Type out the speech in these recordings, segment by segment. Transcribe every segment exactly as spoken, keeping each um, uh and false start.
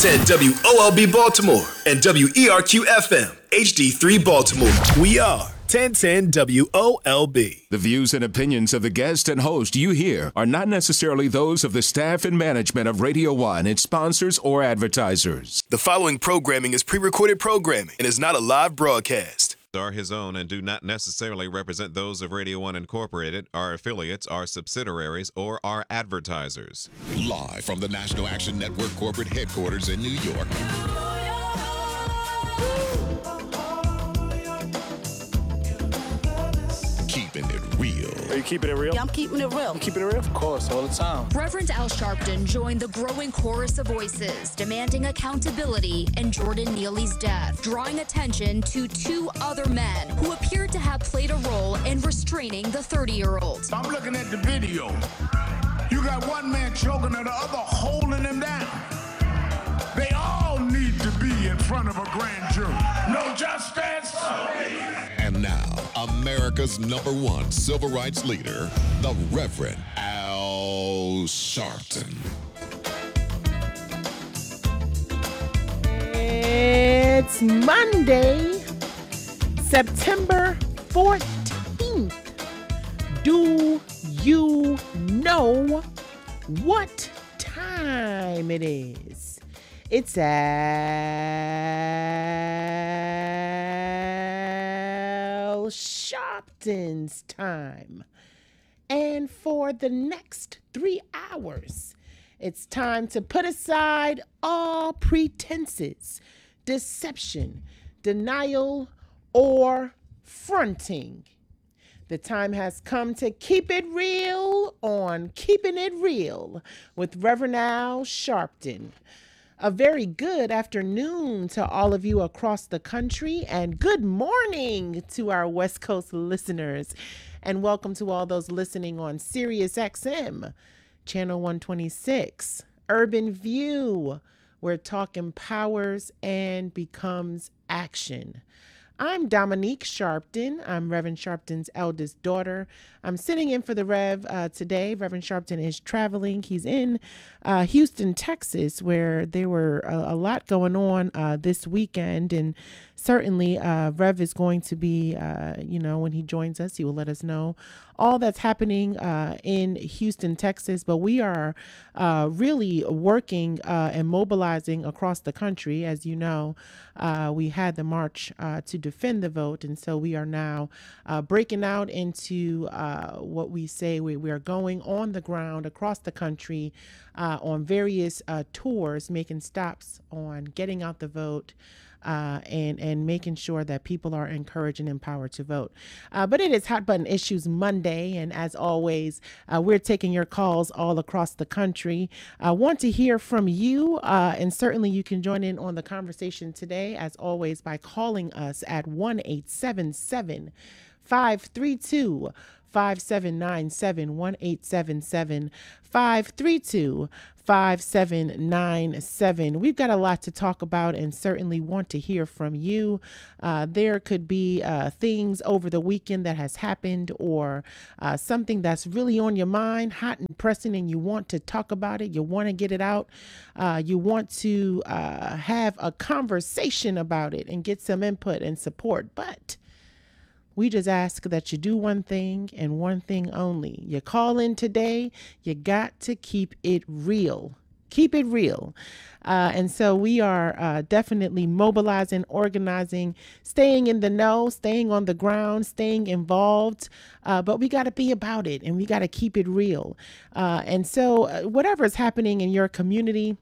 ten W O L B Baltimore and W E R Q F M H D three Baltimore. We are ten ten W O L B. The views and opinions of the guest and host you hear are not necessarily those of the staff and management of Radio One, its sponsors, or advertisers. The following programming is pre-recorded programming and is not a live broadcast. Are his own and do not necessarily represent those of Radio One Incorporated, our affiliates, our subsidiaries, or our advertisers. Live from the National Action Network corporate headquarters in New York. Keeping it real. Are you keeping it real? Yeah, I'm keeping it real. I'm keeping it real? Of course, all the time. Reverend Al Sharpton joined the growing chorus of voices demanding accountability in Jordan Neely's death, drawing attention to two other men who appeared to have played a role in restraining the thirty-year-old. I'm looking at the video. You got one man choking and the other holding him down. They all need to be in front of a grand jury. No justice. And now, America's number one civil rights leader, the Reverend Al Sharpton. It's Monday, September fourteenth. Do you know what time it is? It's Al Sharpton's time. And for the next three hours, it's time to put aside all pretenses, deception, denial, or fronting. The time has come to keep it real on Keeping It Real with Reverend Al Sharpton. A very good afternoon to all of you across the country, and good morning to our West Coast listeners. And welcome to all those listening on Sirius X M, Channel one twenty-six, Urban View, where talk empowers and becomes action. I'm Dominique Sharpton. I'm Reverend Sharpton's eldest daughter. I'm sitting in for the Rev uh, today. Reverend Sharpton is traveling. He's in uh, Houston, Texas, where there were a, a lot going on uh, this weekend. And certainly uh, Rev is going to be, uh, you know, when he joins us, he will let us know all that's happening uh, in Houston, Texas. But we are uh, really working uh, and mobilizing across the country. As you know, uh, we had the march uh, to defend the vote. And so we are now uh, breaking out into uh, what we say we, we are going on the ground across the country uh, on various uh, tours, making stops on getting out the vote. Uh, and, and making sure that people are encouraged and empowered to vote. Uh, but it is Hot Button Issues Monday, and as always, uh, we're taking your calls all across the country. I want to hear from you, uh, and certainly you can join in on the conversation today, as always, by calling us at one eight seven seven, five three two, five seven nine seven, one eight seven seven, five three two, five seven nine seven. We've got a lot to talk about and certainly want to hear from you. Uh, there could be uh, things over the weekend that has happened, or uh, something that's really on your mind, hot and pressing, and you want to talk about it. You want to get it out. Uh, you want to uh, have a conversation about it and get some input and support. But we just ask that you do one thing and one thing only. You call in today, you got to keep it real. Keep it real. Uh, and so we are uh, definitely mobilizing, organizing, staying in the know, staying on the ground, staying involved. Uh, but we got to be about it, and we got to keep it real. Uh, and so uh, whatever is happening in your community,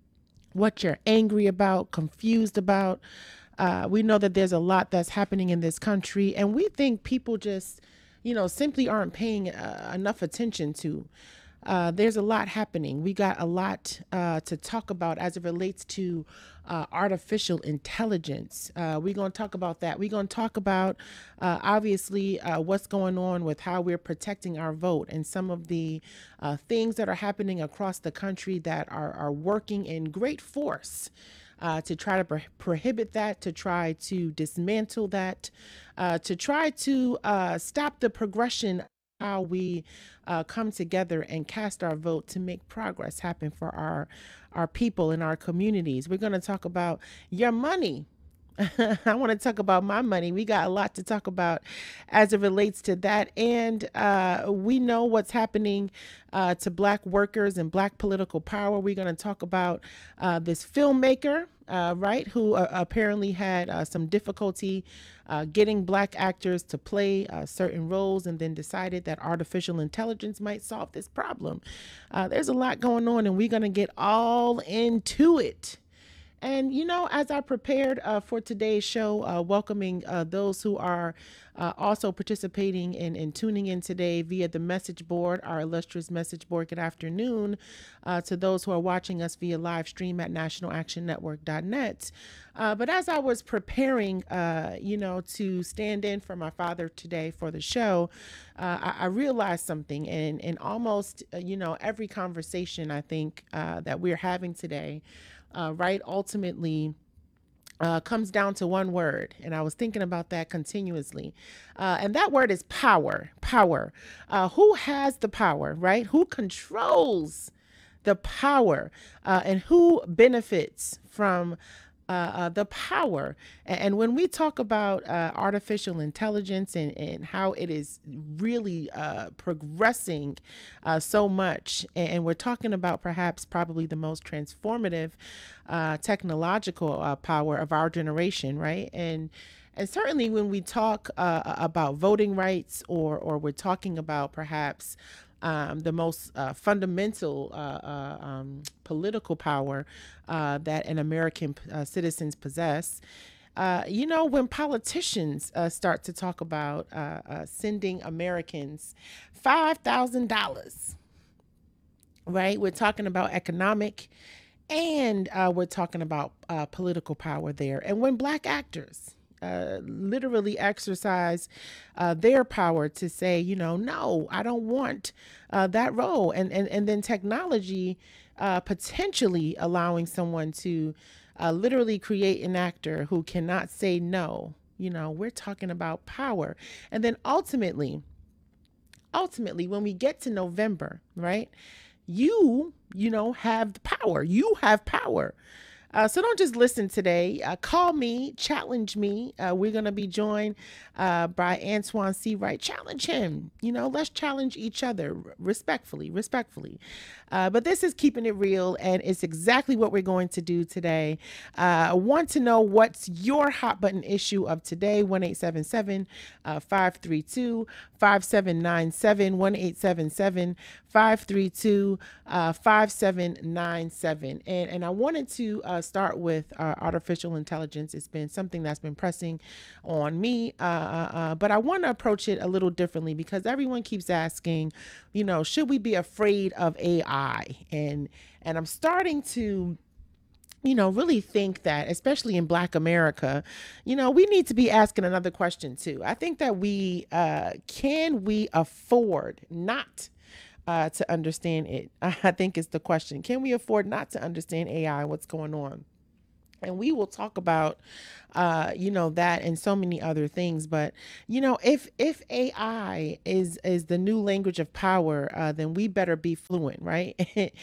what you're angry about, confused about, Uh, we know that there's a lot that's happening in this country, and we think people just, you know, simply aren't paying uh, enough attention to. Uh, there's a lot happening. We got a lot uh, to talk about as it relates to uh, artificial intelligence. Uh, we're going to talk about that. We're going to talk about, uh, obviously, uh, what's going on with how we're protecting our vote and some of the uh, things that are happening across the country that are, are working in great force. Uh, to try to pro- prohibit that, to try to dismantle that, uh, to try to uh, stop the progression how we uh, come together and cast our vote to make progress happen for our our people in our communities. We're going to talk about your money. I want to talk about my money. We got a lot to talk about as it relates to that. And uh, we know what's happening uh, to Black workers and Black political power. We're going to talk about uh, this filmmaker, uh, right, who uh, apparently had uh, some difficulty uh, getting Black actors to play uh, certain roles, and then decided that artificial intelligence might solve this problem. Uh, there's a lot going on, and we're going to get all into it. And, you know, as I prepared uh, for today's show, uh, welcoming uh, those who are uh, also participating in, in tuning in today via the message board, our illustrious message board, good afternoon uh, to those who are watching us via live stream at national action network dot net. Uh, but as I was preparing, uh, you know, to stand in for my father today for the show, uh, I, I realized something. And in almost, uh, you know, every conversation I think uh, that we're having today, Uh, right, ultimately uh, comes down to one word. And I was thinking about that continuously. Uh, and that word is power, power. Uh, who has the power, right? Who controls the power uh, and who benefits from Uh, uh, the power. And when we talk about uh, artificial intelligence and, and how it is really uh, progressing uh, so much, and we're talking about perhaps probably the most transformative uh, technological uh, power of our generation, right? And and certainly when we talk uh, about voting rights, or or we're talking about perhaps Um, the most uh, fundamental uh, uh, um, political power uh, that an American uh, citizens possess. Uh, you know, when politicians uh, start to talk about uh, uh, sending Americans five thousand dollars, right? We're talking about economic, and uh, we're talking about uh, political power there. And when Black actors Uh, literally exercise uh, their power to say, you know, no, I don't want uh, that role. And, and, and then technology uh, potentially allowing someone to uh, literally create an actor who cannot say no. You know, we're talking about power. And then ultimately, ultimately, when we get to November, right, you, you know, have the power. You have power. Uh, so don't just listen today. Uh, call me, challenge me. Uh, we're going to be joined uh, by Antoine C. Wright. Challenge him. You know, let's challenge each other respectfully, respectfully. Uh, but this is Keeping It Real, and it's exactly what we're going to do today. Uh, I want to know what's your hot button issue of today. one eight seven seven, five three two, five seven nine seven, one eight seven seven, five three two, five seven nine seven. And, and I wanted to uh, start with uh, artificial intelligence. It's been something that's been pressing on me, uh, uh, uh, but I want to approach it a little differently, because everyone keeps asking, you know, should we be afraid of A I? And and I'm starting to, you know, really think that, especially in Black America, you know, we need to be asking another question too. I think that we uh, can we afford not Uh, to understand it? I think is the question. Can we afford not to understand A I, what's going on? And we will talk about, uh, you know, that and so many other things. But, you know, if if A I is is the new language of power, uh, then we better be fluent, right?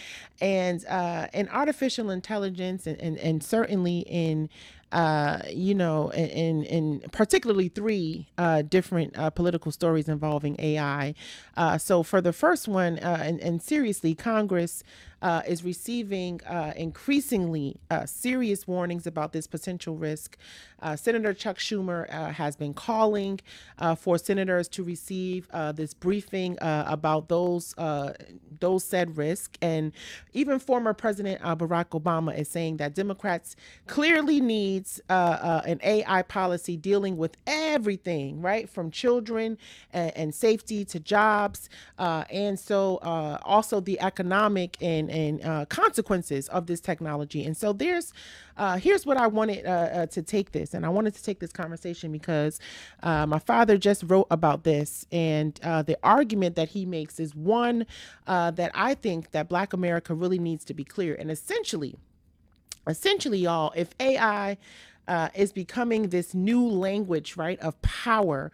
and uh, and artificial intelligence, and, and, and certainly in uh, you know, in, in particularly three uh, different uh, political stories involving A I. Uh, so for the first one, uh, and, and seriously, Congress uh, is receiving uh, increasingly uh, serious warnings about this potential risk. Uh, Senator Chuck Schumer uh, has been calling uh, for senators to receive uh, this briefing uh, about those uh, those said risk. And even former President uh, Barack Obama is saying that Democrats clearly needs uh, uh, an A I policy dealing with everything, right, from children and, and safety to jobs, uh, and so uh, also the economic and and uh, consequences of this technology. And so there's uh, here's what I wanted uh, uh, to take this, and I wanted to take this conversation because uh, my father just wrote about this, and uh, the argument that he makes is one uh, that I think that Black America really needs to be clear. And essentially, essentially, y'all, if A I uh, is becoming this new language, right, of power,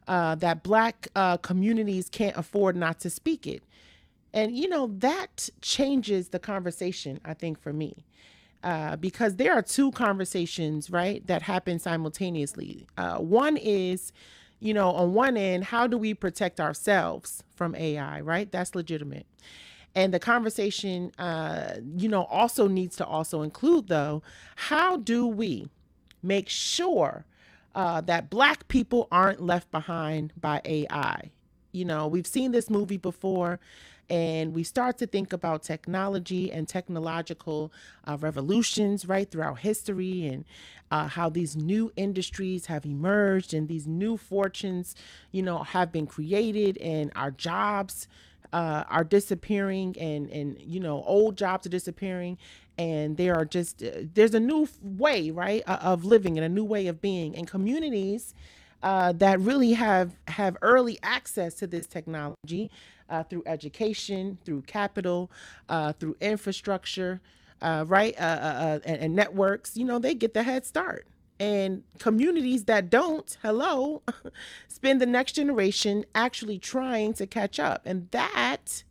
uh, that Black uh, communities can't afford not to speak it. And, you know, that changes the conversation, I think, for me. Uh, because there are two conversations, right, that happen simultaneously. Uh, one is, you know, on one end, how do we protect ourselves from A I, right? That's legitimate. And the conversation, uh, you know, also needs to also include, though, how do we make sure uh, that Black people aren't left behind by A I? You know, we've seen this movie before, and we start to think about technology and technological uh, revolutions right throughout history, and uh, how these new industries have emerged and these new fortunes, you know, have been created, and our jobs uh, are disappearing, and, and, you know, old jobs are disappearing. And there are just, uh, there's a new way, right, uh, of living and a new way of being, and communities uh, that really have, have early access to this technology uh, through education, through capital, uh, through infrastructure, uh, right, uh, uh, and, and networks, you know, they get the head start. And communities that don't, hello, spend the next generation actually trying to catch up. And that,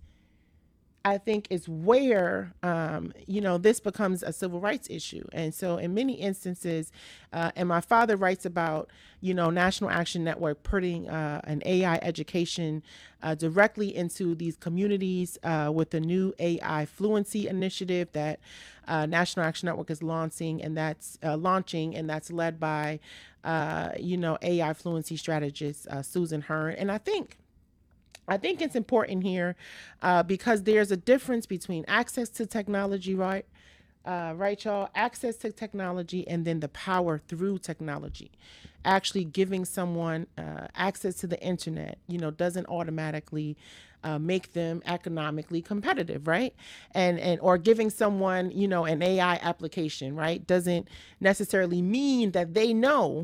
I think, is where, um, you know, this becomes a civil rights issue. And so in many instances, uh, and my father writes about, you know, National Action Network putting uh, an A I education uh, directly into these communities uh, with the new A I fluency initiative that uh, National Action Network is launching, and that's uh, launching, and that's led by, uh, you know, A I fluency strategist uh, Susan Hearn. And I think I think it's important here uh, because there's a difference between access to technology, right? Uh, right, y'all? Access to technology, and then the power through technology. Actually giving someone uh, access to the internet, you know, doesn't automatically uh, make them economically competitive, right? And and or giving someone, you know, an A I application, right, doesn't necessarily mean that they know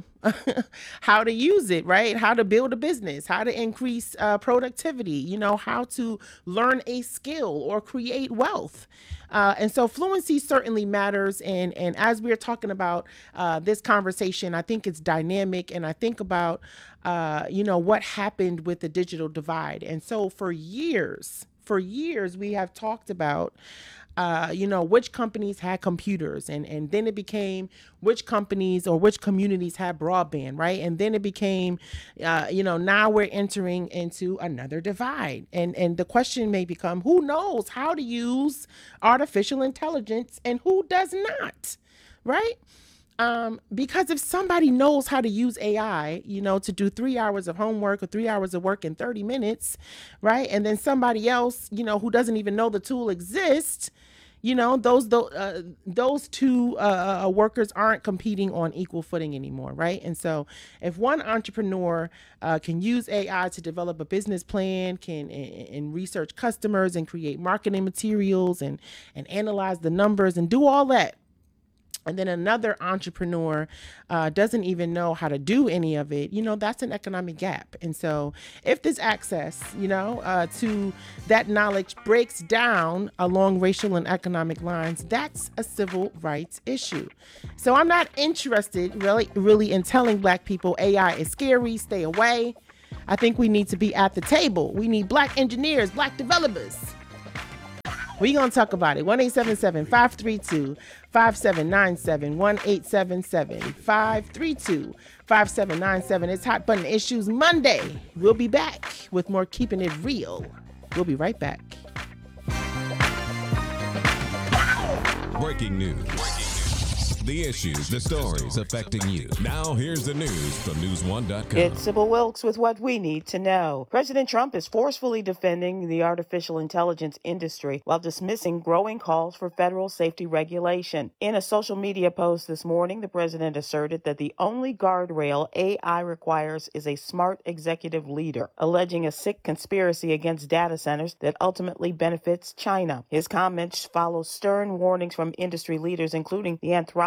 how to use it, right? How to build a business, how to increase uh, productivity, you know, how to learn a skill or create wealth. Uh, and so fluency certainly matters. And, and as we're talking about uh, this conversation, I think it's dynamic. And I think about, uh, you know, what happened with the digital divide. And so for years, for years, we have talked about Uh, you know, which companies had computers, and, and then it became which companies or which communities had broadband, right? And then it became, uh, you know, now we're entering into another divide. And, and the question may become, who knows how to use artificial intelligence and who does not, right? Um, because if somebody knows how to use A I, you know, to do three hours of homework or three hours of work in thirty minutes, right? And then somebody else, you know, who doesn't even know the tool exists, you know, those those, uh, those two uh, workers aren't competing on equal footing anymore, right? And so if one entrepreneur uh, can use A I to develop a business plan, can and, and research customers and create marketing materials and and analyze the numbers and do all that, and then another entrepreneur uh, doesn't even know how to do any of it, you know, that's an economic gap. And so if this access, you know, uh, to that knowledge breaks down along racial and economic lines, that's a civil rights issue. So I'm not interested really, really in telling Black people A I is scary, stay away. I think we need to be at the table. We need Black engineers, Black developers. We're going to talk about it. one eight seven seven, five three two, five seven nine seven. one eight seven seven, five three two, five seven nine seven. It's Hot Button Issues Monday. We'll be back with more Keeping It Real. We'll be right back. Breaking news. The issues, the stories affecting you. Now here's the news from news one dot com. It's Sybil Wilkes with what we need to know. President Trump is forcefully defending the artificial intelligence industry while dismissing growing calls for federal safety regulation. In a social media post this morning, the president asserted that the only guardrail A I requires is a smart executive leader, alleging a sick conspiracy against data centers that ultimately benefits China. His comments follow stern warnings from industry leaders, including the Anthropic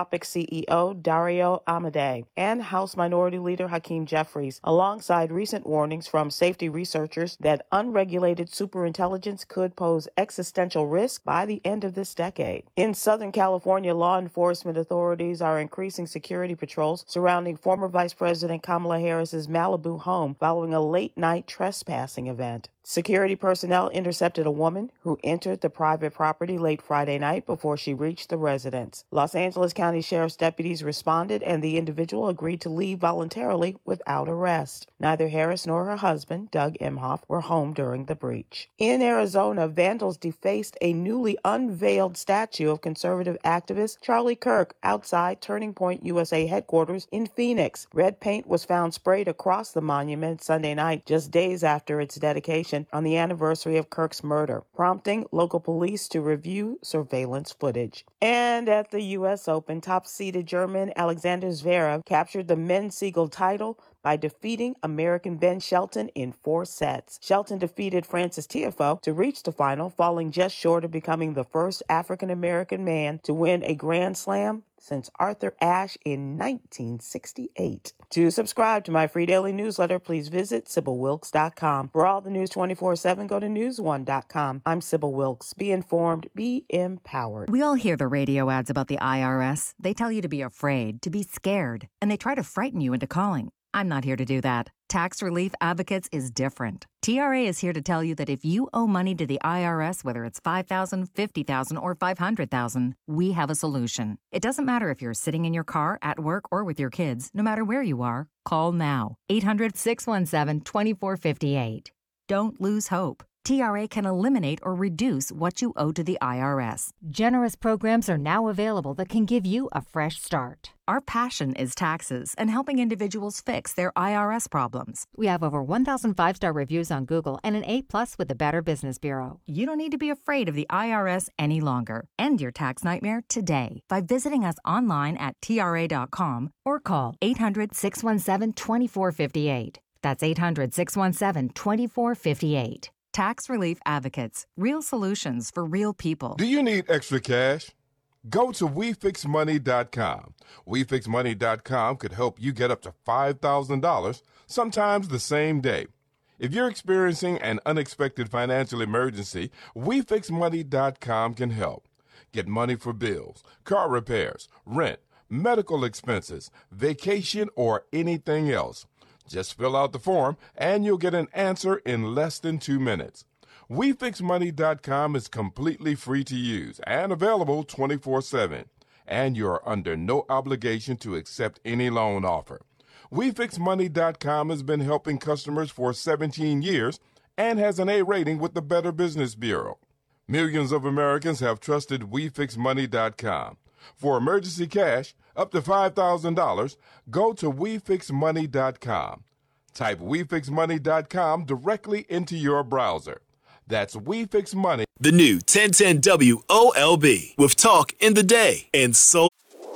Anthropic C E O Dario Amodei and House Minority Leader Hakeem Jeffries, alongside recent warnings from safety researchers that unregulated superintelligence could pose existential risk by the end of this decade. In Southern California, law enforcement authorities are increasing security patrols surrounding former Vice President Kamala Harris's Malibu home following a late-night trespassing event. Security personnel intercepted a woman who entered the private property late Friday night before she reached the residence. Los Angeles County Sheriff's deputies responded, and the individual agreed to leave voluntarily without arrest. Neither Harris nor her husband, Doug Emhoff, were home during the breach. In Arizona, vandals defaced a newly unveiled statue of conservative activist Charlie Kirk outside Turning Point U S A headquarters in Phoenix. Red paint was found sprayed across the monument Sunday night, just days after its dedication on the anniversary of Kirk's murder, prompting local police to review surveillance footage. And at the U S Open, top-seeded German Alexander Zverev captured the men's Siegel title by defeating American Ben Shelton in four sets. Shelton defeated Francis Tiafoe to reach the final, falling just short of becoming the first African-American man to win a Grand Slam since Arthur Ashe in nineteen sixty-eight. To subscribe to my free daily newsletter, please visit Sybil Wilkes dot com. For all the news twenty-four seven, go to news one dot com. I'm Sybil Wilkes. Be informed, be empowered. We all hear the radio ads about the I R S. They tell you to be afraid, to be scared, and they try to frighten you into calling. I'm not here to do that. Tax Relief Advocates is different. T R A is here to tell you that if you owe money to the I R S, whether it's five thousand dollars, fifty thousand dollars, or five hundred thousand dollars, we have a solution. It doesn't matter if you're sitting in your car, at work, or with your kids. No matter where you are, call now. eight hundred, six one seven, two four five eight. Don't lose hope. T R A can eliminate or reduce what you owe to the I R S. Generous programs are now available that can give you a fresh start. Our passion is taxes and helping individuals fix their I R S problems. We have over one thousand five-star reviews on Google and an A plus with the Better Business Bureau. You don't need to be afraid of the I R S any longer. End your tax nightmare today by visiting us online at T R A dot com or call eight hundred, six one seven, two four five eight. That's eight hundred, six one seven, two four five eight. Tax Relief Advocates. Real solutions for real people. Do you need extra cash? Go to we fix money dot com. we fix money dot com could help you get up to five thousand dollars, sometimes the same day. If you're experiencing an unexpected financial emergency, we fix money dot com can help. Get money for bills, car repairs, rent, medical expenses, vacation, or anything else. Just fill out the form, and you'll get an answer in less than two minutes. we fix money dot com is completely free to use and available twenty-four seven, and you're under no obligation to accept any loan offer. we fix money dot com has been helping customers for seventeen years and has an A rating with the Better Business Bureau. Millions of Americans have trusted we fix money dot com. For emergency cash, up to five thousand dollars, go to we fix money dot com. Type we fix money dot com directly into your browser. That's WeFixMoney. The new ten ten W O L B with talk in the day and so.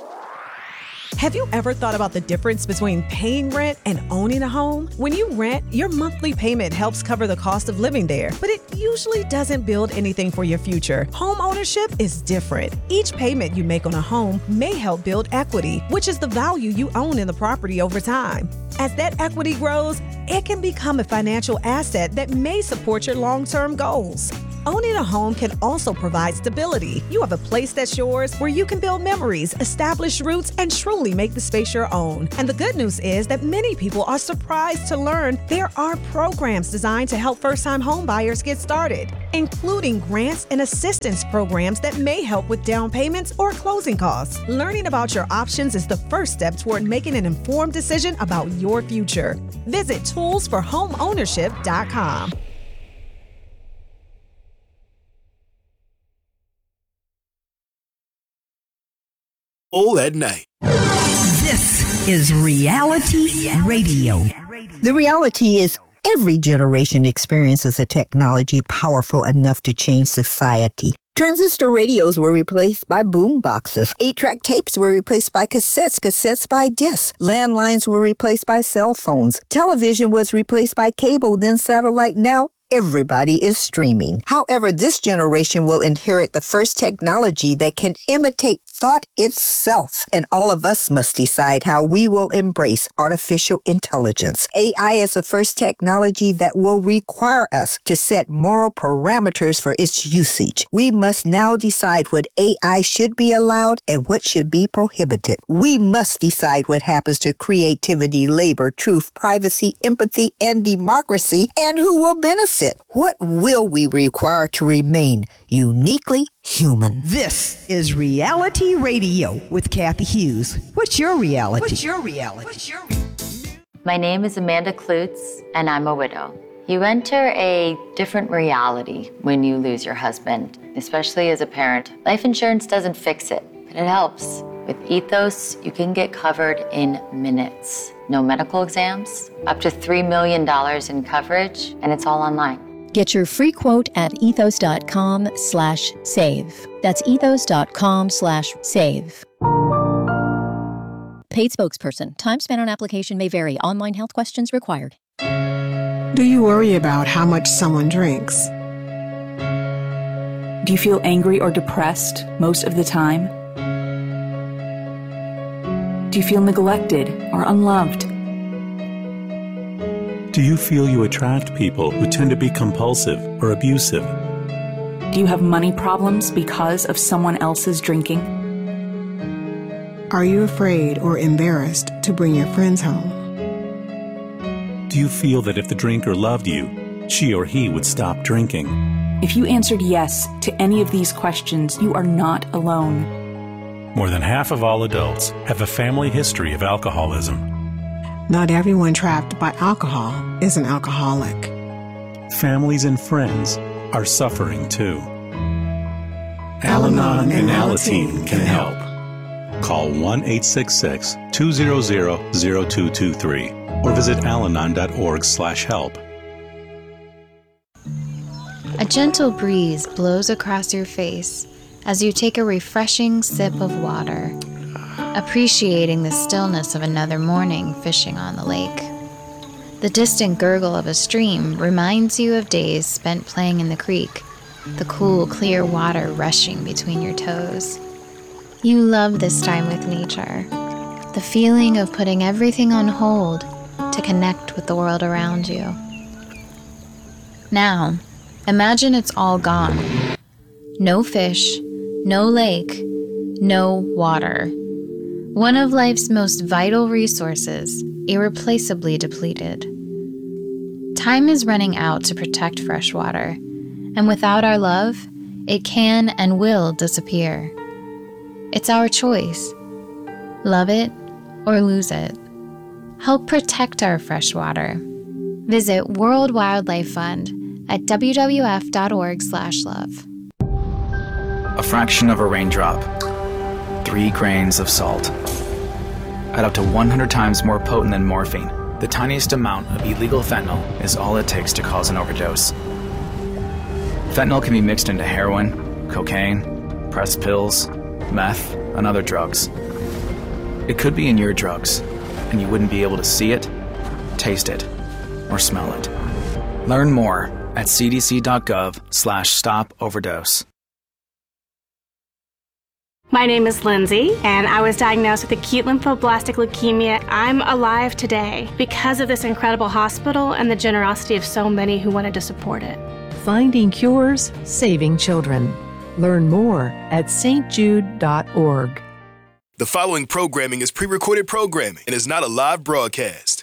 Have you ever thought about the difference between paying rent and owning a home? When you rent, your monthly payment helps cover the cost of living there, but it usually doesn't build anything for your future. Home ownership is different. Each payment you make on a home may help build equity, which is the value you own in the property over time. As that equity grows, it can become a financial asset that may support your long-term goals. Owning a home can also provide stability. You have a place that's yours where you can build memories, establish roots, and truly make the space your own. And the good news is that many people are surprised to learn there are programs designed to help first-time home buyers get started, including grants and assistance programs that may help with down payments or closing costs. Learning about your options is the first step toward making an informed decision about your future. Visit tools for home ownership dot com. All at night. This is Reality Radio. The reality is every generation experiences a technology powerful enough to change society. Transistor radios were replaced by boom boxes. Eight-track tapes were replaced by cassettes, cassettes by discs. Landlines were replaced by cell phones. Television was replaced by cable, then satellite. Now everybody is streaming. However, this generation will inherit the first technology that can imitate thought itself. And all of us must decide how we will embrace artificial intelligence. A I is the first technology that will require us to set moral parameters for its usage. We must now decide what A I should be allowed and what should be prohibited. We must decide what happens to creativity, labor, truth, privacy, empathy, and democracy, and who will benefit. What will we require to remain uniquely human? This is Reality Radio with Kathy Hughes. What's your reality? What's your reality? What's your... My name is Amanda Klutz, and I'm a widow. You enter a different reality when you lose your husband, especially as a parent. Life insurance doesn't fix it, but it helps. With Ethos, you can get covered in minutes. No medical exams, up to three million dollars in coverage, and it's all online. Get your free quote at ethos.com slash save. That's ethos.com slash save. Paid spokesperson. Time spent on application may vary. Online health questions required. Do you worry about how much someone drinks? Do you feel angry or depressed most of the time? Do you feel neglected or unloved? Do you feel you attract people who tend to be compulsive or abusive? Do you have money problems because of someone else's drinking? Are you afraid or embarrassed to bring your friends home? Do you feel that if the drinker loved you, she or he would stop drinking? If you answered yes to any of these questions, you are not alone. More than half of all adults have a family history of alcoholism. Not everyone trapped by alcohol is an alcoholic. Families and friends are suffering too. Al-Anon and Alateen can help. Call one eight six six, two zero zero, zero two two three or visit alanon dot org slash help. A gentle breeze blows across your face as you take a refreshing sip of water, appreciating the stillness of another morning fishing on the lake. The distant gurgle of a stream reminds you of days spent playing in the creek, the cool, clear water rushing between your toes. You love this time with nature, the feeling of putting everything on hold to connect with the world around you. Now, imagine it's all gone. No fish, no lake, no water. One of life's most vital resources, irreplaceably depleted. Time is running out to protect fresh water, and without our love, it can and will disappear. It's our choice. Love it or lose it. Help protect our fresh water. Visit World Wildlife Fund at w w f dot org slash love. A fraction of a raindrop, three grains of salt. At up to one hundred times more potent than morphine, the tiniest amount of illegal fentanyl is all it takes to cause an overdose. Fentanyl can be mixed into heroin, cocaine, pressed pills, meth, and other drugs. It could be in your drugs, and you wouldn't be able to see it, taste it, or smell it. Learn more at c d c dot gov slash stop overdose. My name is Lindsay, and I was diagnosed with acute lymphoblastic leukemia. I'm alive today because of this incredible hospital and the generosity of so many who wanted to support it. Finding cures, saving children. Learn more at s t jude dot org. The following programming is pre-recorded programming and is not a live broadcast.